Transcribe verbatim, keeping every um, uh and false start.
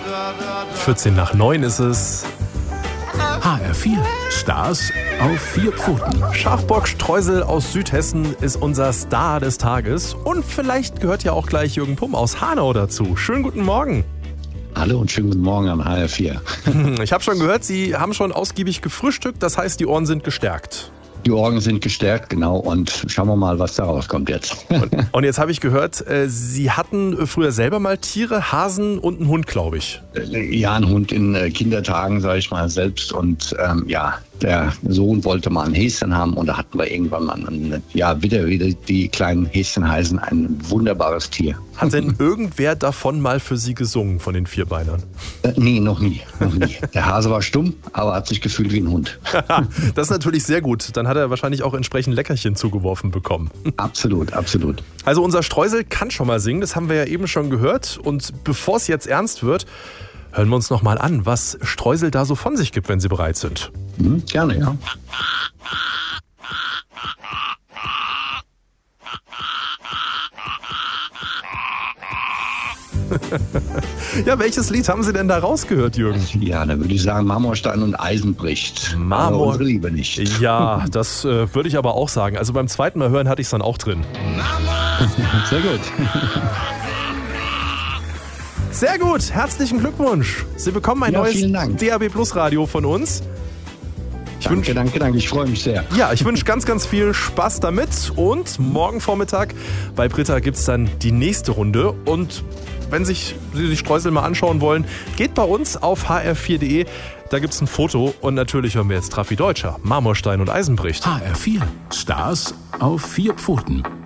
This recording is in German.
vierzehn nach neun ist es. H R vier, Stars auf vier Pfoten. Schafbock Streusel aus Südhessen ist unser Star des Tages. Und vielleicht gehört ja auch gleich Jürgen Pumm aus Hanau dazu. Schönen guten Morgen. Hallo und schönen guten Morgen am H R vier. Ich habe schon gehört, Sie haben schon ausgiebig gefrühstückt. Das heißt, die Ohren sind gestärkt. Die Ohren sind gestärkt, genau. Und schauen wir mal, was da rauskommt jetzt. Und, und jetzt habe ich gehört, Sie hatten früher selber mal Tiere, Hasen und einen Hund, glaube ich. Ja, ein Hund in Kindertagen, sage ich mal, selbst. Und ähm, ja, der Sohn wollte mal ein Häschen haben und da hatten wir irgendwann mal, ein, ja, wieder, wieder die kleinen Häschen heißen, ein wunderbares Tier. Hat denn irgendwer davon mal für Sie gesungen, von den Vierbeinern? Äh, nee, noch nie, noch nie. Der Hase war stumm, aber hat sich gefühlt wie ein Hund. Das ist natürlich sehr gut. Dann hat er wahrscheinlich auch entsprechend Leckerchen zugeworfen bekommen. Absolut, absolut. Also unser Streusel kann schon mal singen, das haben wir ja eben schon gehört. Und bevor es jetzt ernst wird, hören wir uns noch mal an, was Streusel da so von sich gibt, wenn Sie bereit sind. Hm, gerne, ja. Ja, welches Lied haben Sie denn da rausgehört, Jürgen? Ja, dann würde ich sagen Marmorstein und Eisen bricht. Marmor. Aber unsere Liebe nicht. Ja, das äh, würde ich aber auch sagen. Also beim zweiten Mal hören hatte ich es dann auch drin. Sehr gut. Sehr gut, herzlichen Glückwunsch. Sie bekommen ein Ja, neues vielen Dank. D A B Plus Radio von uns. Ich Danke, wünsch, danke, danke. Ich freue mich sehr. ja, ich wünsche ganz, ganz viel Spaß damit. Und morgen Vormittag bei Britta gibt es dann die nächste Runde. Und wenn sich Sie sich Streusel mal anschauen wollen, geht bei uns auf h r vier punkt d e. Da gibt es ein Foto. Und natürlich hören wir jetzt Traffi Deutscher, Marmorstein und Eisen bricht. H R vier, Stars auf vier Pfoten.